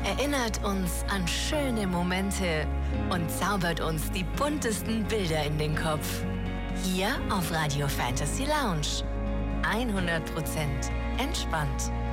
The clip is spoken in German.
erinnert uns an schöne Momente und zaubert uns die buntesten Bilder in den Kopf. Hier auf Radio Fantasy Lounge. 100% entspannt.